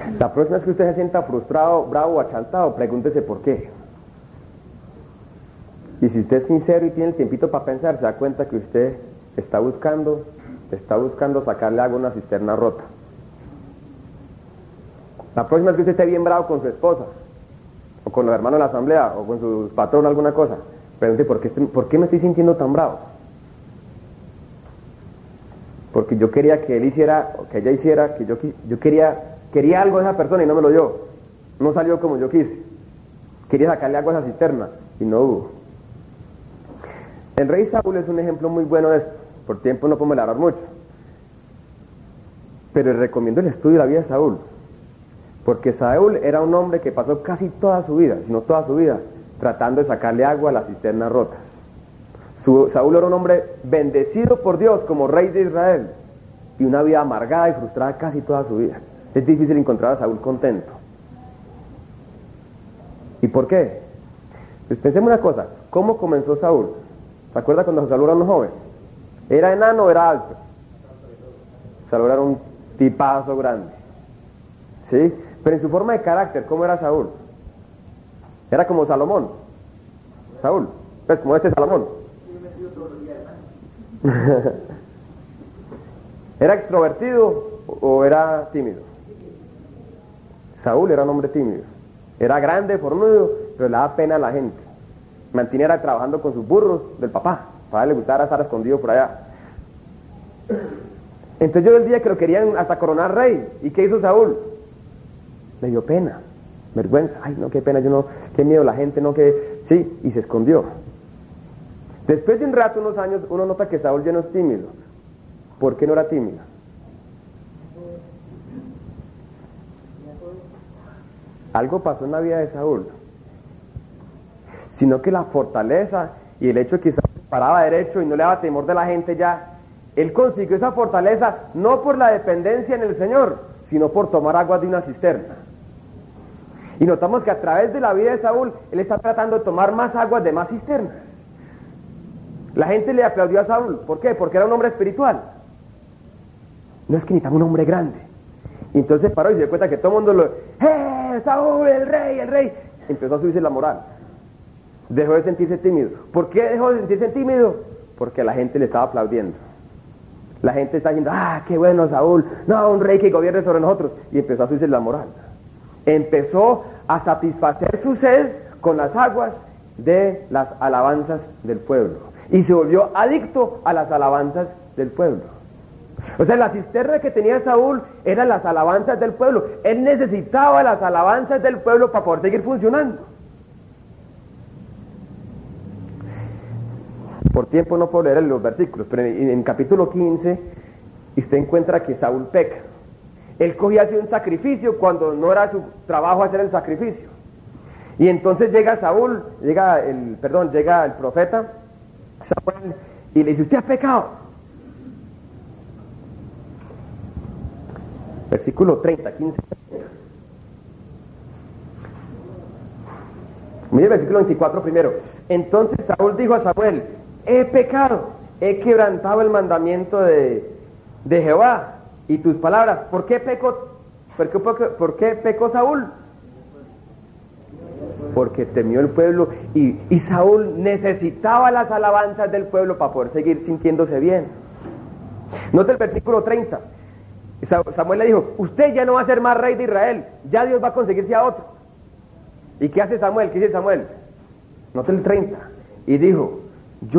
La próxima vez que usted se sienta frustrado, bravo o achantado, pregúntese por qué. Y si usted es sincero y tiene el tiempito para pensar, se da cuenta que usted está buscando sacarle agua a una cisterna rota. La próxima vez que usted esté bien bravo con su esposa, o con los hermanos de la asamblea, o con su patrón, alguna cosa, pregunte por qué me estoy sintiendo tan bravo. Porque yo quería que él hiciera, o que ella hiciera, que yo quería algo de esa persona y no me lo dio. No salió como yo quise. Quería sacarle agua a esa cisterna y no hubo. El rey Saúl es un ejemplo muy bueno de esto. Por tiempo no podemos hablar mucho. Pero les recomiendo el estudio de la vida de Saúl. Porque Saúl era un hombre que pasó casi toda su vida, si no toda su vida, tratando de sacarle agua a las cisternas rotas. Saúl era un hombre bendecido por Dios como rey de Israel y una vida amargada y frustrada casi toda su vida. Es difícil encontrar a Saúl contento. ¿Y por qué? Pues pensemos una cosa, ¿cómo comenzó Saúl? ¿Se acuerda cuando Saúl era un joven? ¿Era enano o era alto? Saúl era un tipazo grande. ¿Sí? Pero en su forma de carácter, ¿cómo era Saúl? Era como Salomón. Saúl, pues como este Salomón. ¿Era extrovertido o era tímido? Saúl era un hombre tímido. Era grande, fornudo, pero le daba pena a la gente. Mantenía trabajando con sus burros del papá. Para él le gustaba estar escondido por allá. Entonces yo el día que lo querían hasta coronar rey. ¿Y qué hizo Saúl? Le dio pena, vergüenza. Ay, no, qué pena, yo no, qué miedo la gente, no, que... Sí, y se escondió. Después de un rato, unos años, uno nota que Saúl ya no es tímido. ¿Por qué no era tímido? Algo pasó en la vida de Saúl. Sino que la fortaleza y el hecho de que Saúl paraba derecho y no le daba temor de la gente ya, él consiguió esa fortaleza no por la dependencia en el Señor, sino por tomar agua de una cisterna. Y notamos que a través de la vida de Saúl, él está tratando de tomar más aguas de más cisternas. La gente le aplaudió a Saúl. ¿Por qué? Porque era un hombre espiritual. No es que necesitaba un hombre grande. Y entonces paró y se dio cuenta que todo el mundo lo... ¡Eh, Saúl, el rey, el rey! Empezó a subirse la moral. Dejó de sentirse tímido. ¿Por qué dejó de sentirse tímido? Porque la gente le estaba aplaudiendo. La gente está diciendo, ¡ah, qué bueno Saúl! No, un rey que gobierne sobre nosotros. Y empezó a subirse la moral. Empezó a satisfacer su sed con las aguas de las alabanzas del pueblo. Y se volvió adicto a las alabanzas del pueblo. O sea, la cisterna que tenía Saúl eran las alabanzas del pueblo. Él necesitaba las alabanzas del pueblo para poder seguir funcionando. Por tiempo no puedo leer los versículos, pero en capítulo 15 usted encuentra que Saúl peca. Él cogía hacer un sacrificio cuando no era su trabajo hacer el sacrificio. Y entonces llega el profeta Samuel y le dice, usted ha pecado. Versículo 30, 15. Mire el versículo 24 primero. Entonces Saúl dijo a Samuel, he pecado, he quebrantado el mandamiento de Jehová y tus palabras. ¿Por qué pecó Saúl? Porque temió el pueblo y Saúl necesitaba las alabanzas del pueblo para poder seguir sintiéndose bien. Nota el versículo 30. Samuel le dijo, usted ya no va a ser más rey de Israel, ya Dios va a conseguirse a otro. ¿Y qué hace Samuel? ¿Qué dice Samuel? Nota el 30. Y dijo,